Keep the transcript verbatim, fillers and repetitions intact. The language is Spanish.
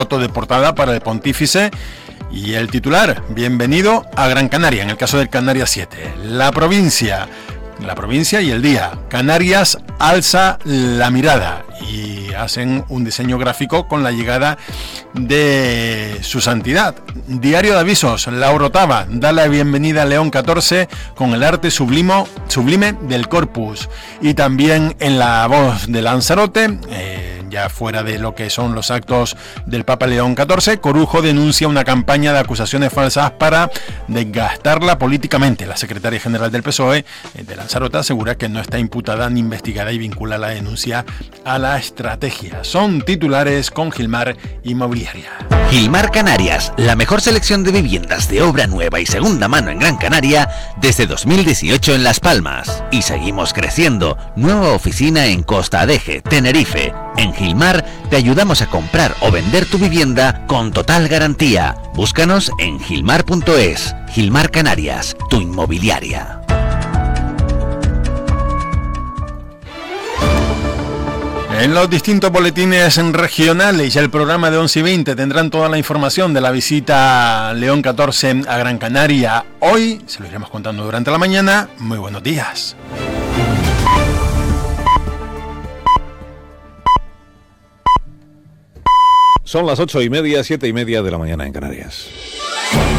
foto de portada para el Pontífice y el titular: bienvenido a Gran Canaria, en el caso del Canarias siete. La provincia, la provincia y el día. Canarias alza la mirada y hacen un diseño gráfico con la llegada de su santidad. Diario de avisos, La Orotava da la bienvenida a León catorce con el arte sublimo, sublime del Corpus. Y también en La Voz de Lanzarote, eh, ya fuera de lo que son los actos del Papa León catorce, Corujo denuncia una campaña de acusaciones falsas para desgastarla políticamente. La secretaria general del P S O E de Lanzarote asegura que no está imputada ni investigada y vincula la denuncia a la estrategia. Son titulares con Gilmar Inmobiliaria. Gilmar Canarias, la mejor selección de viviendas de obra nueva y segunda mano en Gran Canaria desde dos mil dieciocho en Las Palmas. Y seguimos creciendo. Nueva oficina en Costa Adeje, Tenerife. En Gilmar te ayudamos a comprar o vender tu vivienda con total garantía. Búscanos en gilmar punto es. Gilmar Canarias, tu inmobiliaria. En los distintos boletines regionales y el programa de once y veinte tendrán toda la información de la visita León catorce a Gran Canaria. Hoy se lo iremos contando durante la mañana. Muy buenos días. Son las ocho y media, siete y media de la mañana en Canarias.